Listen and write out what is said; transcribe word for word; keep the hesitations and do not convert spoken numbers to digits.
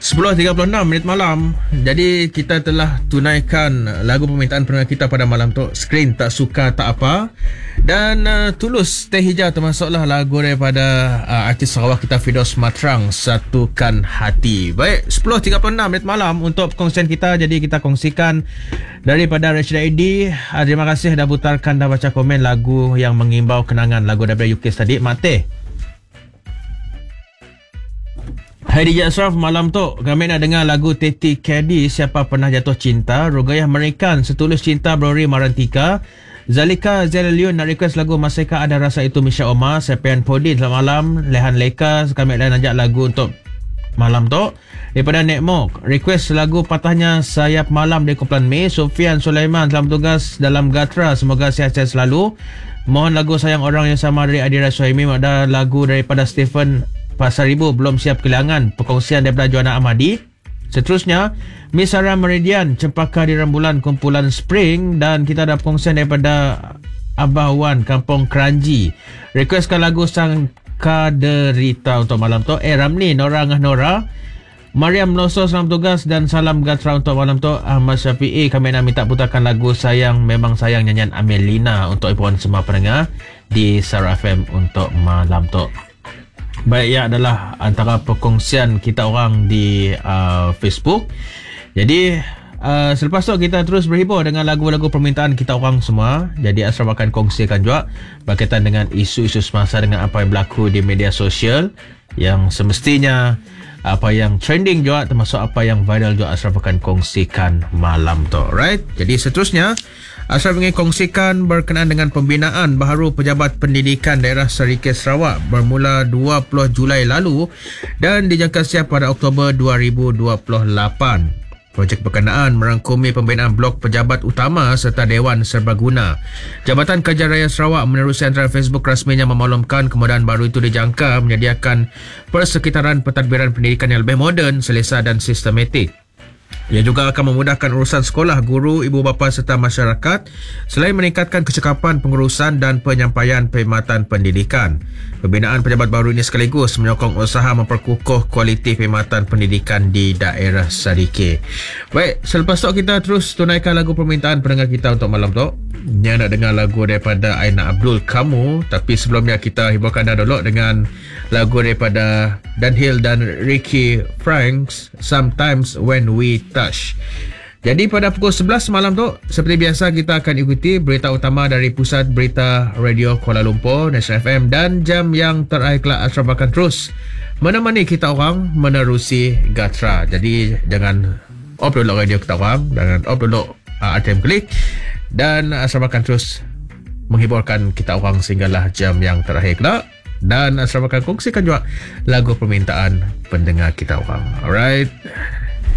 sepuluh tiga puluh enam minit malam. Jadi kita telah tunaikan lagu permintaan pendengar kita pada malam tu. Screen tak suka tak apa. Dan uh, Tulus Teh Hijau termasuklah lagu daripada uh, artis Sarawak kita Fidos Matrang, Satukan Hati. Baik, sepuluh tiga puluh enam minit malam untuk perkongsian kita. Jadi kita kongsikan daripada Rashida Edi. uh, Terima kasih dah putarkan, dah baca komen lagu yang mengimbau kenangan, lagu daripada U K tadi, Mate. Hai D J Ashraf, malam tu kami nak dengar lagu Teti Kedi, Siapa Pernah Jatuh Cinta, Rugayah Merikan, Setulus Cinta, Brori Marantika, Zalika Zelilion nak request lagu Masihkah Ada Rasa Itu, Misha Omar, Sepian Podin, selamat malam, Lehan Leka, kami lain ajak lagu untuk malam tu. Daripada Nekmok, request lagu Patahnya Sayap Malam dari kumpulan Mei. Sofian Sulaiman, selamat tugas dalam Gatra, semoga sihat-sihat selalu. Mohon lagu Sayang Orang Yang Sama dari Adira Suhaimi. Ada lagu daripada Stephen Pasar Ibu, Belum Siap Kehilangan, perkongsian daripada Joanna Ahmadi. Seterusnya Miss Sarah Meridian, Cempaka di Rembulan, kumpulan Spring. Dan kita ada perkongsian daripada Abah Wan, Kampung Keranji, requestkan lagu Sang Kaderita untuk malam tu. Eh Ramli, Nora Angah Nora, Mariam Noso, selamat tugas dan salam Gatra untuk malam tu. Ahmad Syafi'i, kami nak minta putarkan lagu Sayang Memang Sayang nyanyian Amelina untuk ibu semua pendengar di Sarah F M untuk malam tu. Baik, ia adalah antara perkongsian kita orang di uh, Facebook. Jadi uh, selepas tu kita terus berhibur dengan lagu-lagu permintaan kita orang semua. Jadi Ashraf akan kongsikan juga berkaitan dengan isu-isu semasa, dengan apa yang berlaku di media sosial yang semestinya, apa yang trending juga, termasuk apa yang viral juga Ashraf akan kongsikan malam tu. Right? Jadi seterusnya Ashraf ingin kongsikan berkenaan dengan pembinaan baharu Pejabat Pendidikan Daerah Serikit Sarawak bermula dua puluh Julai lalu dan dijangka siap pada Oktober dua ribu dua puluh lapan. Projek berkenaan merangkumi pembinaan blok pejabat utama serta Dewan Serbaguna. Jabatan Kerja Raya Sarawak menerusi antara Facebook rasminya memaklumkan kemudahan baru itu dijangka menyediakan persekitaran pentadbiran pendidikan yang lebih moden, selesa dan sistematik. Ia juga akan memudahkan urusan sekolah, guru, ibu bapa serta masyarakat selain meningkatkan kecekapan pengurusan dan penyampaian perkhidmatan pendidikan. Pembinaan pejabat baru ini sekaligus menyokong usaha memperkukuh kualiti perkhidmatan pendidikan di daerah Sarike. Baik, selepas tu kita terus tunaikan lagu permintaan pendengar kita untuk malam tu. Nya nak dengar lagu daripada Aina Abdul, Kamu. Tapi sebelumnya kita hiburkan dah dulu dengan lagu daripada Dunhill dan Ricky Franks, Sometimes When We Touch. Jadi pada pukul sebelas malam tu, seperti biasa kita akan ikuti berita utama dari Pusat Berita Radio Kuala Lumpur, National F M, dan jam yang terakhir kelak Ashraf akan terus menemani kita orang menerusi Gatra. Jadi jangan off dulu radio kita orang, jangan off dulu uh, R T M Klik, dan Ashraf akan terus menghiburkan kita orang sehinggalah jam yang terakhir kelak. Dan Ashraf akan kongsikan juga lagu permintaan pendengar kita orang. Alright.